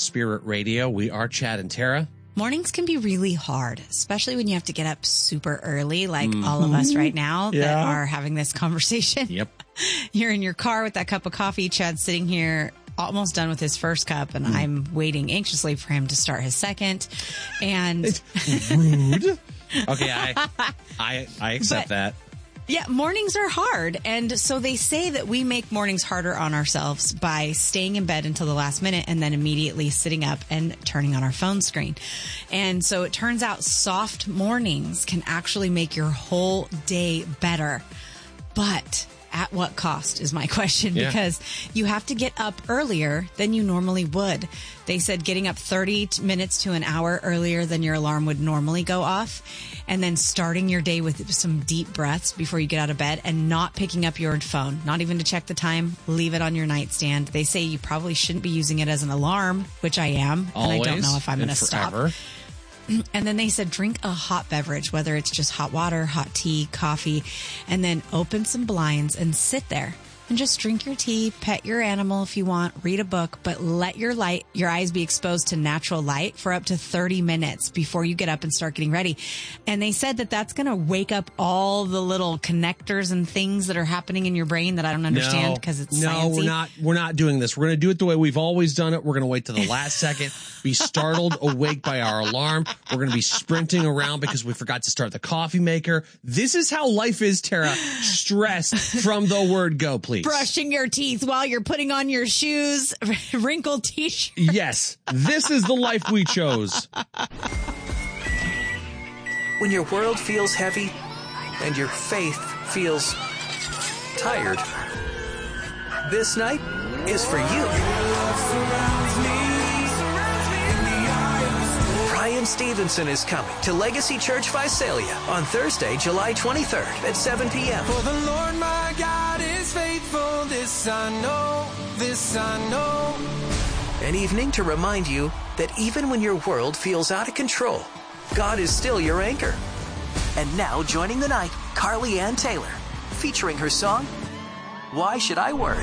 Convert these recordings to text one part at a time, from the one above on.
Spirit Radio. We are Chad and Tara. Mornings can be really hard, especially when you have to get up super early, like all of us right now that are having this conversation. Yep. You're in your car with that cup of coffee. Chad's sitting here almost done with his first cup, and I'm waiting anxiously for him to start his second. And Rude. Okay, I accept that. Yeah, mornings are hard. And so they say that we make mornings harder on ourselves by staying in bed until the last minute and then immediately sitting up and turning on our phone screen. And so it turns out soft mornings can actually make your whole day better. But at what cost is my question, because you have to get up earlier than you normally would. They said getting up 30 minutes to an hour earlier than your alarm would normally go off, and then starting your day with some deep breaths before you get out of bed and not picking up your phone, not even to check the time, leave it on your nightstand. They say you probably shouldn't be using it as an alarm, which I am, Always, and I don't know if I'm going to stop. Forever. And then they said drink a hot beverage, whether it's just hot water, hot tea, coffee, and then open some blinds and sit there and just drink your tea, pet your animal if you want, read a book, but let your eyes be exposed to natural light for up to 30 minutes before you get up and start getting ready. And they said that that's going to wake up all the little connectors and things that are happening in your brain that I don't understand because it's sciencey. No, we're not doing this. We're going to do it the way we've always done it. We're going to wait to the last second, be startled awake by our alarm. We're going to be sprinting around because we forgot to start the coffee maker. This is how life is, Tara. Stress from the word go, please. Brushing your teeth while you're putting on your shoes, wrinkled t-shirt. Yes, this is the life we chose. When your world feels heavy and your faith feels tired, this night is for you. Brian Stevenson is coming to Legacy Church Visalia on Thursday, July 23rd at 7 p.m. For the Lord my God is faithful, this I know. An evening to remind you that even when your world feels out of control, God is still your anchor. And now joining the night, Carly Ann Taylor, featuring her song, Why Should I Worry?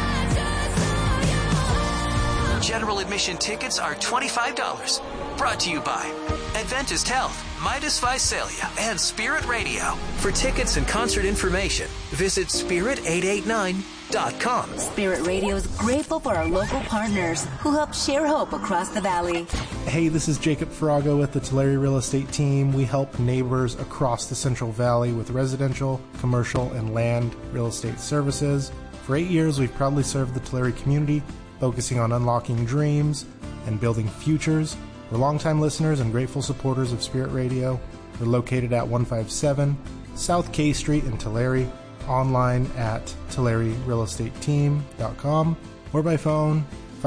General admission tickets are $25. Brought to you by Adventist Health, Midas Visalia, and Spirit Radio. For tickets and concert information, visit spirit889.com. Spirit Radio is grateful for our local partners who help share hope across the valley. Hey, this is Jacob Farago with the Tulare Real Estate Team. We help neighbors across the Central Valley with residential, commercial, and land real estate services. For 8 years, we've proudly served the Tulare community, focusing on unlocking dreams and building futures. We're longtime listeners and grateful supporters of Spirit Radio. We're located at 157 South K Street in Tulare, online at TulareRealEstateTeam.com, or by phone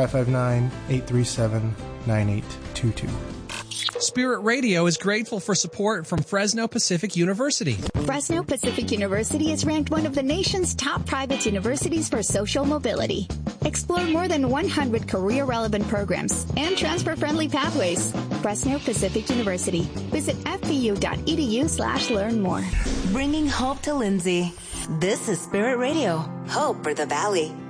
559-837-9822. Spirit Radio is grateful for support from Fresno Pacific University. Fresno Pacific University is ranked one of the nation's top private universities for social mobility. Explore more than 100 career-relevant programs and transfer-friendly pathways. Fresno Pacific University. Visit fpu.edu/learn more. Bringing hope to Lindsay. This is Spirit Radio. Hope for the Valley.